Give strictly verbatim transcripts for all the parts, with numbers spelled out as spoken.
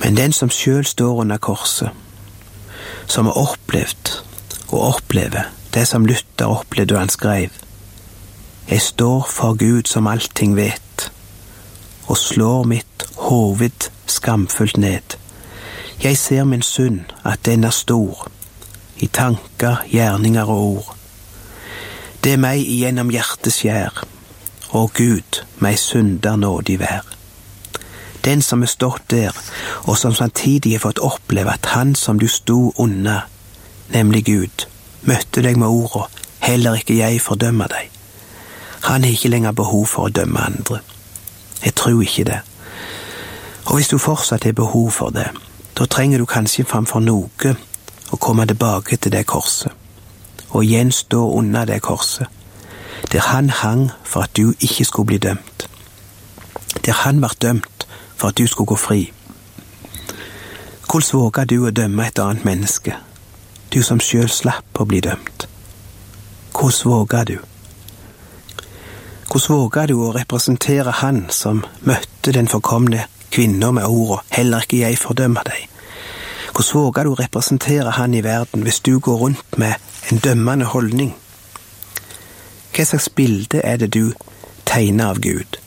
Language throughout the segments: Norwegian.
Men den som selv står under korset, som har opplevd og opplever det som Luther opplevde da han skrev: «Jeg står for Gud som allting vet, og slår mitt hoved skamfullt ned. Jeg ser min synd, at den er stor, i tanker, gjerninger og ord. Det er meg igjennom hjertes skjær, og Gud, meg synder nådig vær.» Den som er stått der, og som samtidig har fått oppleve at han som du sto unna, nemlig Gud, møtte deg med ordet: «Heller ikke jeg fordømmer deg». Han har ikke lenger behov for å dømme andre. Jeg tror ikke det. Og hvis du fortsatt har behov for det, da trenger du kanskje framfor noe å komme tilbake til det korset, og igjen stå under det korset, der han hang for at du ikke skulle bli dømt, der han var dømt for at du skulle gå fri. Hvordan våger du å dømme et annet menneske, du som selv slapp å bli dømt? Hvordan våger du? Hvordan våger du å representere han som møtte den forkomne kvinner med ordet: «Heller ikke jeg fordømmer deg»? Hvordan våger du å representere han i verden hvis du går rundt med en dømmende holdning? Hva slags bilde er det du tegner av Gud?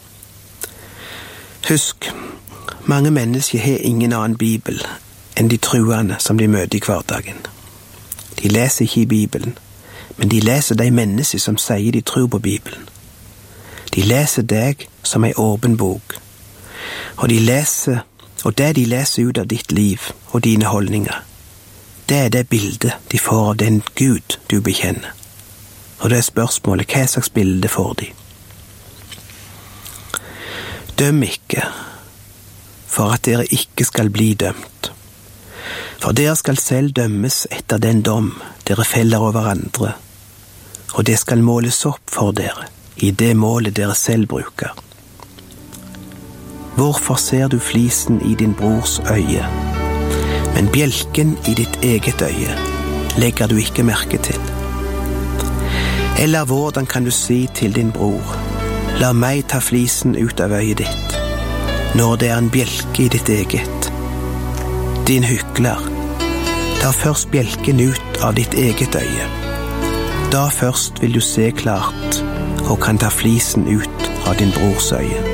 Husk, mange mennesker har ingen annen bibel enn de truende som de møter i hverdagen. De leser ikke i Bibelen, men de leser de mennesker som sier de tror på Bibelen. De leser deg som en åpen bok, og de leser, og det de leser ut av ditt liv og dine holdninger, det er det bildet de får av den Gud du bekjenner. Og det er spørsmålet: hva slags bilde får de? Døm ikke, for at dere ikke skal bli dømt. For dere skal selv dømmes etter den dom dere feller over andre, og det skal måles opp for dere i det målet dere selv bruker. Hvorfor ser du flisen i din brors øye, men bjelken i ditt eget øye legger du ikke merke til? Eller hvordan kan du si til din bror: «La meg ta flisen ut av øyet ditt», når det er en bjelke i ditt eget? Din hykler, ta først bjelken ut av ditt eget øye. Da først vil du se klart og kan ta flisen ut av din brors øye.